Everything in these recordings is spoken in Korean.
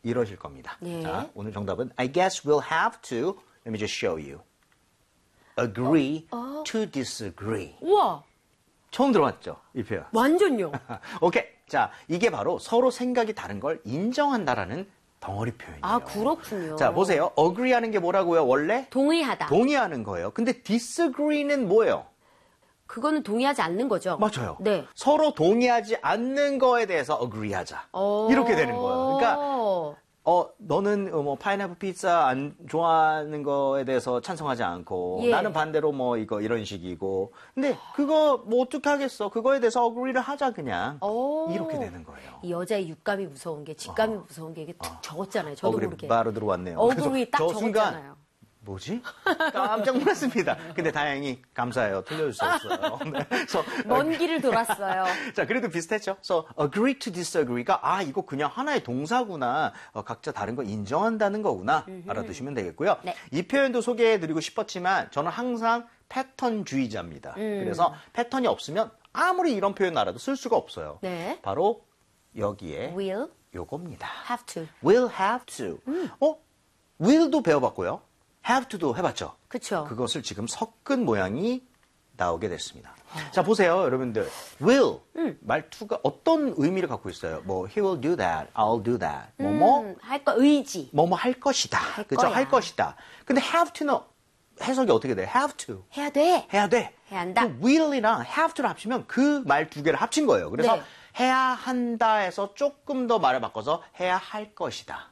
이러실 겁니다. 네. 자, 오늘 정답은 I guess we'll have to, let me just show you. Agree to disagree. 우와, 처음 들어봤죠? 이 표현. 완전요. 오케이. 자, 이게 바로 서로 생각이 다른 걸 인정한다라는 덩어리 표현이에요. 아, 그렇군요. 자, 보세요. agree 하는 게 뭐라고요? 원래? 동의하다. 동의하는 거예요. 근데 disagree는 뭐예요? 그거는 동의하지 않는 거죠? 맞아요. 네. 서로 동의하지 않는 거에 대해서 agree하자. 이렇게 되는 거예요. 그러니까 너는 뭐 파인애플 피자 안 좋아하는 거에 대해서 찬성하지 않고 예. 나는 반대로 뭐 이거 이런 식이고. 근데 그거 뭐 어떻게 하겠어? 그거에 대해서 agree를 하자 그냥. 이렇게 되는 거예요. 이 여자의 육감이 무서운 게 직감이 무서운 게 이게 툭 적었잖아요. 저도 모르게. 바로 들어왔네요. 어그리 딱 저 적었잖아요. 순간 뭐지? 깜짝 놀랐습니다. 근데 다행히 감사해요. 틀려줄 수 없어요. 네. 그래서 먼 길을 돌았어요. 자, 그래도 비슷했죠. So, agree to disagree가 이거 그냥 하나의 동사구나. 각자 다른 거 인정한다는 거구나. 알아두시면 되겠고요. 네. 이 표현도 소개해드리고 싶었지만 저는 항상 패턴주의자입니다. 그래서 패턴이 없으면 아무리 이런 표현 알아도 쓸 수가 없어요. 네. 바로 여기에 will 요겁니다. have to. will have to. will도 배워봤고요. have to도 해봤죠. 그쵸. 그것을 지금 섞은 모양이 나오게 됐습니다. 자, 보세요, 여러분들. will 말투가 어떤 의미를 갖고 있어요? 뭐 he will do that, I'll do that. 할 거 의지. 뭐뭐 할 것이다. 그죠? 거야. 할 것이다. 근데 have to는 해석이 어떻게 돼요? have to. 해야 돼. 해야 돼. 해야 한다. 그 will이랑 have to를 합치면 그 말 두 개를 합친 거예요. 그래서 네. 해야 한다에서 조금 더 말을 바꿔서 해야 할 것이다.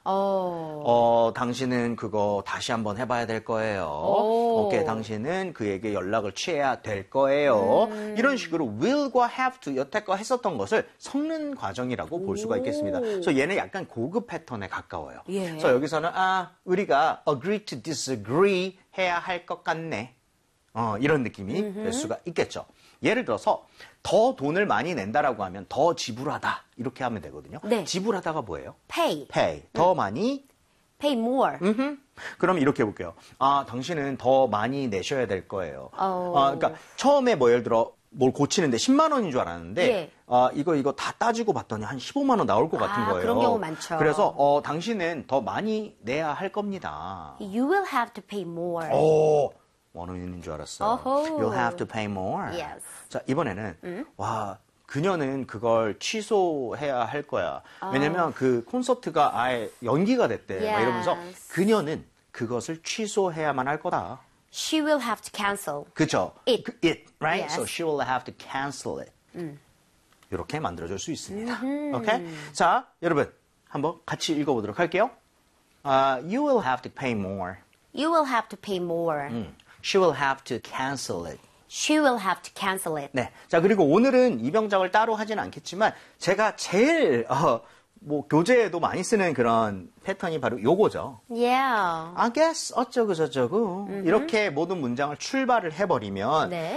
당신은 그거 다시 한번 해봐야 될 거예요. 오케이, 당신은 그에게 연락을 취해야 될 거예요. 이런 식으로 will과 have to 여태껏 했었던 것을 섞는 과정이라고 볼 수가 있겠습니다. 그래서 얘는 약간 고급 패턴에 가까워요. 예. 그래서 여기서는 우리가 agree to disagree 해야 할 것 같네. 이런 느낌이 될 수가 있겠죠. 예를 들어서 더 돈을 많이 낸다라고 하면 더 지불하다 이렇게 하면 되거든요. 네. 지불하다가 뭐예요? pay. 더 많이. pay more. 그럼 이렇게 해볼게요. 당신은 더 많이 내셔야 될 거예요. 그러니까 처음에 뭐 예를 들어 뭘 고치는데 10만 원인 줄 알았는데 예. 이거 다 따지고 봤더니 한 15만 원 나올 것 같은 거예요. 그런 경우 많죠. 그래서 당신은 더 많이 내야 할 겁니다. You will have to pay more. 원어민인 줄 알았어요. 어허. You'll have to pay more. Yes. 자, 이번에는 그녀는 그걸 취소해야 할 거야. 왜냐면 그 콘서트가 아예 연기가 됐대. 막 이러면서 Yes. 그녀는 그것을 취소해야만 할 거다. She will have to cancel. 그죠? It. It, right? Yes. So she will have to cancel it. 이렇게 만들어줄 수 있습니다. 오케이? 자, 여러분 한번 같이 읽어보도록 할게요. You will have to pay more. You will have to pay more. She will have to cancel it. She will have to cancel it. 네. 자, 그리고 오늘은 이병작을 따로 하진 않겠지만 제가 제일 뭐 교재에도 많이 쓰는 그런 패턴이 바로 요거죠. Yeah. I guess 어쩌고 저쩌고 이렇게 모든 문장을 출발을 해버리면 네.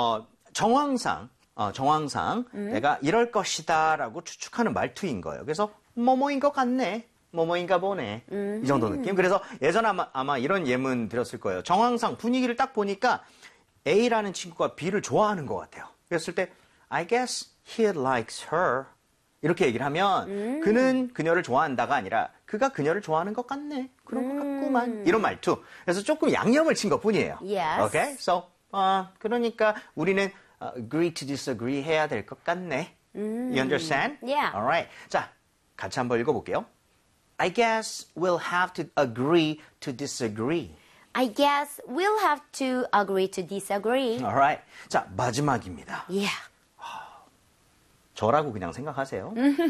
정황상 내가 이럴 것이다라고 추측하는 말투인 거예요. 그래서 뭐뭐인 것 같네. 뭐뭐인가 보네. 이 정도 느낌. 그래서 예전에 아마 이런 예문 드렸을 거예요. 정황상 분위기를 딱 보니까 A라는 친구가 B를 좋아하는 것 같아요. 그랬을 때 I guess he likes her. 이렇게 얘기를 하면 그는 그녀를 좋아한다가 아니라 그가 그녀를 좋아하는 것 같네. 그런 것 같구만. 이런 말투. 그래서 조금 양념을 친 것뿐이에요. Yes. Okay? So, 그러니까 우리는 agree to disagree 해야 될 것 같네. You understand? Yeah. Alright. 자, 같이 한번 읽어볼게요. I guess we'll have to agree to disagree. I guess we'll have to agree to disagree. Alright. 자, 마지막입니다. Yeah. 저라고 그냥 생각하세요.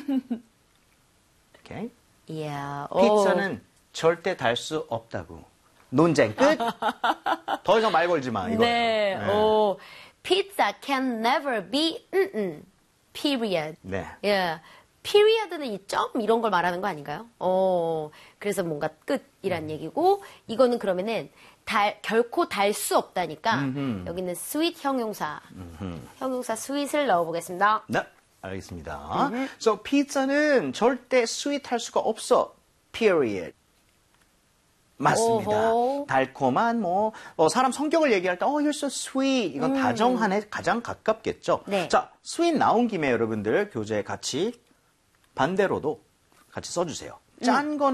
Okay? Yeah. 피자는 절대 달 수 없다고. 논쟁 끝. 더 이상 말 걸지 마. 이거예요. 네. Pizza can never be period. 네. 예. period는 이 점 이런 걸 말하는 거 아닌가요? 그래서 뭔가 끝이란 얘기고 이거는 그러면은 결코 달 수 없다니까 여기는 sweet 형용사 sweet을 넣어보겠습니다. 네, 알겠습니다. So 피자는 절대 sweet 할 수가 없어. period. 맞습니다. 오호. 달콤한 사람 성격을 얘기할 때 you're so sweet 이건 다정한에 가장 가깝겠죠. 네. 자, sweet 나온 김에 여러분들 교재에 같이 반대로도 같이 써주세요. 짠 거는